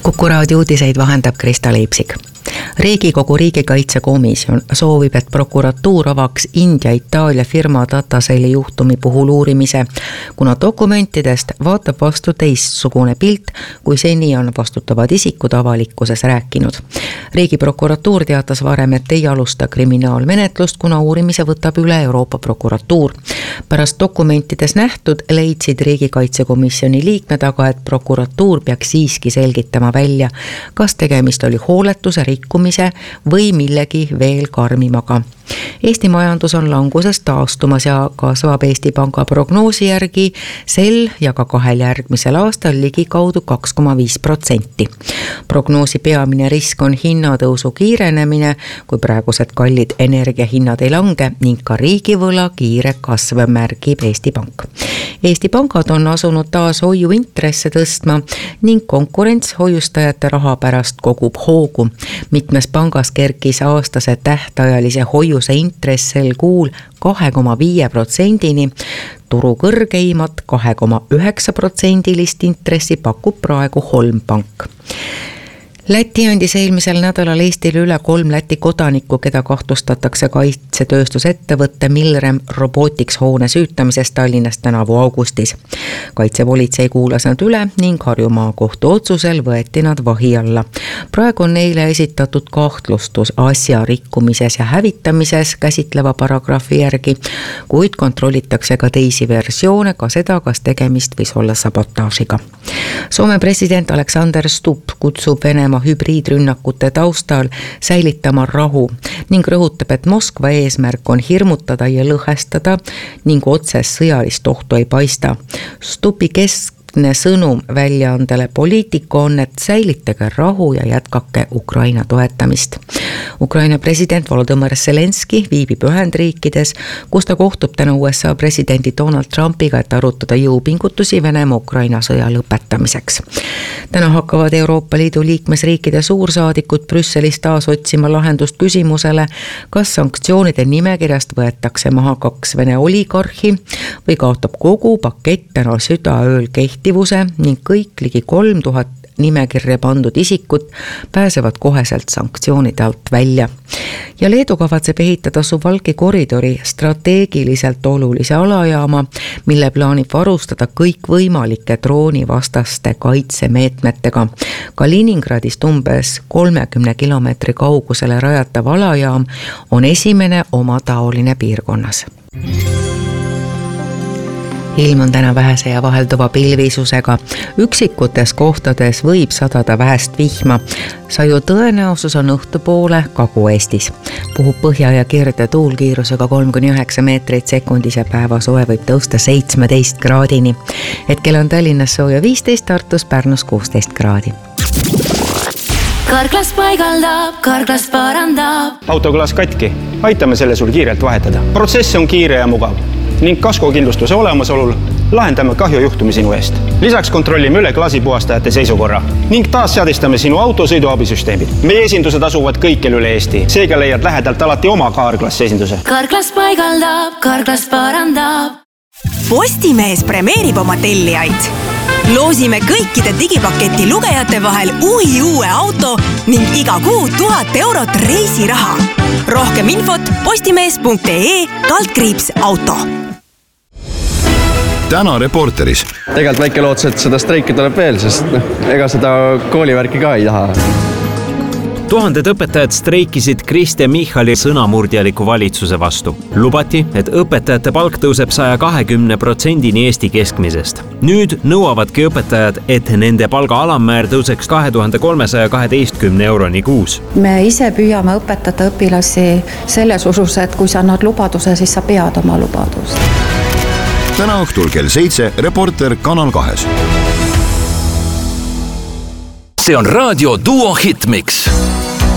Kuku raadio uudiseid vahendab Krista Leipsik. Riigikogu riigikaitsekomisjon soovib, et prokuratuur avaks India-Itaalia firma Dataseli juhtumi puhul uurimise, kuna dokumentidest vaatab vastu teistsugune pilt, kui seni on vastutavad isikud avalikkuses rääkinud. Riigiprokuratuur teatas varem, et ei alusta kriminaalmenetlust, kuna uurimise võtab üle Euroopa prokuratuur. Pärast dokumentides nähtud leidsid riigikaitsekomisjoni liikmed aga, et prokuratuur peaks siiski selgitama välja, kas tegemist oli hooletuse rikkumise või millegi veel karmimaga. Eesti majandus on languses taastumas ja kasvab Eesti Panga prognoosi järgi sel ja ka 2 järgmisel aastal ligikaudu 2,5%. Prognoosi peamine risk on hinnatõusu kiirenemine, kui praegused kallid energiahinnad ei lange ning ka riigivõla kiire kasv, märgib Eesti Pank. Eesti pangad on asunud taas hoiuintresse tõstma ning konkurents hoiustajate raha pärast kogub hoogu. Mitmes pangas kerkis aastase tähtajalise hoiuse intress sel kuul 2,5%-ni. Turu kõrgeimat 2,9% intressi pakub praegu Holm Pank. Läti andis eelmisel nädalal Eestile üle 3 Läti kodanikku, keda kahtlustatakse kaitsetööstusettevõtte Milrem Robotics hoone süütamises Tallinnas tänavu augustis. Kaitsepolitsei kuulas nad üle ning Harju Maakohtu otsusel võeti nad vahi alla. Praegu on neile esitatud kahtlustus asja rikkumises ja hävitamises käsitleva paragrahvi järgi, kuid kontrollitakse ka teisi versioone, ka seda, kas tegemist võis olla sabotaažiga. Soome president Alexander Stubb kutsub Venemaa hübriidrünnakute taustal säilitama rahu ning rõhutab, et Moskva eesmärk on hirmutada ja lõhestada ning otsest sõjalist ohtu ei paista. Stubbi keskne sõnum väljaandele Poliitico on, et säilitage rahu ja jätkake Ukraina toetamist. Ukraina president Volodõmõr Zelenski viibib Ühendriikides, kus ta kohtub täna USA presidendi Donald Trumpiga, et arutada jõupingutusi Venemaa Ukraina sõja lõpetamiseks. Täna hakkavad Euroopa Liidu liikmesriikide suursaadikud Brüsselis taas otsima lahendust küsimusele, kas sanktsioonide nimekirjast võetakse maha 2 Vene oligarhi või kaotab kogu pakett täna südaööl kehtivuse ning kõik ligi 3000 nimekirja pandud isikut pääsevad koheselt sanktsioonide alt välja. Ja Leedu kavatseb ehitada Suwałki koridori strateegiliselt olulise alajaama, mille plaanib varustada kõik võimalike droonivastaste kaitsemeetmetega. Kaliningradist umbes 30 kilomeetri kaugusele rajatav alajaam on esimene omataoline piirkonnas. Ilm on täna vähese ja vahelduva pilvisusega. Üksikutes kohtades võib sadada vähest vihma. Saju tõenäosus on õhtupoole Kagu-Eestis. Puhub põhja ja kirde tuulkiirusega 3-9 meetrit sekundis ja päevasoe võib tõusta 17 kraadini. Hetkel on Tallinnas sooja 15, Tartus, Pärnus 16 kraadi. Karklas paigaldab, Karklas parandab. Autoklaas katki. Aitame selle sul kiirelt vahetada. Protsess on kiire ja mugav ning kaskokindlustuse olemasolul lahendame kahjujuhtumi sinu eest. Lisaks kontrollime üle klaasipuhastajate seisukorra ning taas seadistame sinu auto sõiduabisüsteemid. Meie esindused asuvad kõikjal üle Eesti. Seega leiad lähedalt alati oma Karklassi esinduse. Karklas paigaldab, Karklas parandab. Postimees premeerib oma tellijaid. Loosime kõikide digipaketi lugejate vahel uue auto ning iga kuu 1000 eurot reisiraha. Rohkem infot postimees.ee/auto. Täna Reporteris. Tegelikult väike lootus, et seda streiki tuleb veel, sest ega seda koolivärki ka ei taha. Tuhanded õpetajad streikisid Kriste Michali sõnamurdjaliku valitsuse vastu. Lubati, et õpetajate palk tõuseb 120%-ni Eesti keskmisest. Nüüd nõuavadki õpetajad, et nende palga alammäär tõuseks 2312 euroni kuus. Me ise püüame õpetada õpilasi selles usus, et kui sa annad lubaduse, siis sa pead oma lubadust. Täna õhtul kell 7 Reporter Kanal 2. See on Raadio Duo Hitmix.